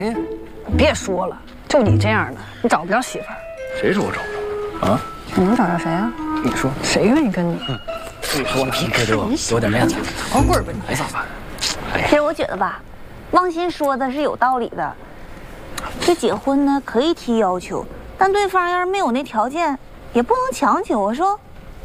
别说了，就你这样的，你找不着媳妇儿。 谁说我找不着啊？ 你能找着谁啊？ 你说谁愿意跟你？ 你说呢？这对我有点面子。 好棍儿吧你？ 哎，咋办？ 其实我觉得吧，汪鑫说的是有道理的。这结婚呢可以提要求，但对方要是没有那条件，也不能强求啊。说，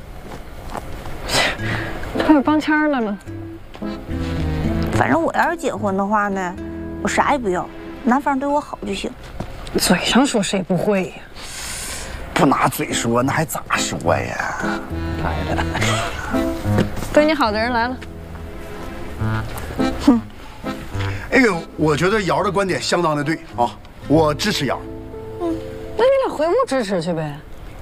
他有帮腔来了。 反正我要是结婚的话呢，我啥也不要，男方对我好就行。 嘴上说谁不会呀？ 不拿嘴说，那还咋说呀？ 来了， 对你好的人来了。 哼，哎呦，我觉得瑶的观点相当的对啊，我支持瑶。 那你俩回屋支持去呗。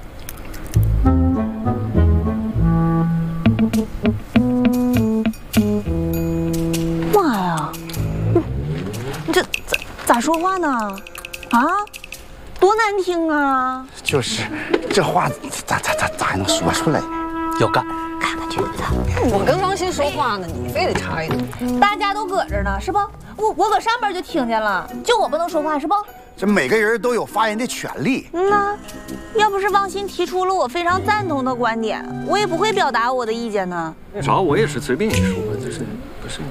妈呀，你这咋说话呢？啊，多难听啊！ 就是这话咋还能说出来？ 要干。 看看去吧。 我跟汪鑫说话呢，你非得插一句。 大家都搁这呢，是不？我搁上边就听见了，就我不能说话，是不？ 这每个人都有发言的权利。 呐，要不是汪鑫提出了我非常赞同的观点，我也不会表达我的意见呢。 那啥，我也是随便一说，就是不是。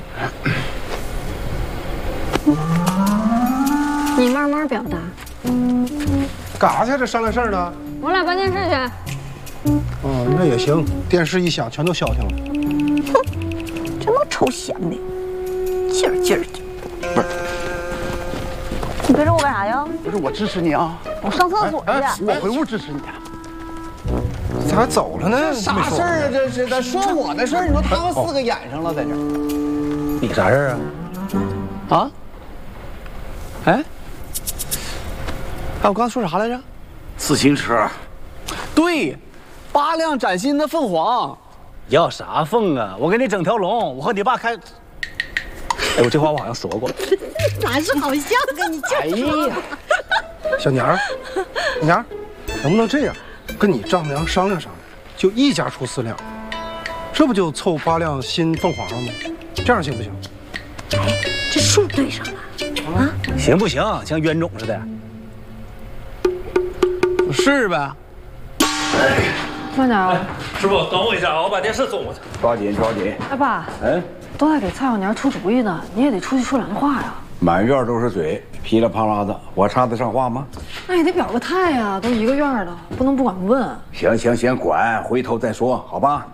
你慢慢表达。 干啥去？这商量事儿呢？ 我俩办电视去。 哦，那也行。电视一响，全都消停了。 哼，这么臭闲的，劲儿劲儿的。 不是， 你背着我干啥呀？ 不是，我支持你啊！ 我上厕所去。 我回屋支持你。 咋还走了呢？ 啥事儿啊？这是咱说我的事儿，你都他们4个演上了，在这儿。 你啥事儿啊？啊？哎？哎，我刚说啥来着？ 自行车。 对，8辆崭新的凤凰。 要啥凤啊？我给你整条龙，我和你爸开。哎，我这话我好像说过。 哪是好像跟你哎呀， 小娘儿，小娘儿，能不能这样，跟你丈母娘商量商量，就一家出4辆，这不就凑8辆新凤凰了吗？这样行不行？ 哎，这数对上了啊！ 行不行？像冤种似的。 是呗。 慢点啊！ 师傅，等我一下啊，我把电视送过去。 抓紧抓紧！ 哎爸，都在给蔡小娘出主意呢，你也得出去说2句话呀。 满院都是嘴，噼里啪啦的，我插得上话吗？ 那也得表个态呀，都一个院了，不能不管不问。 行，管，回头再说，好吧？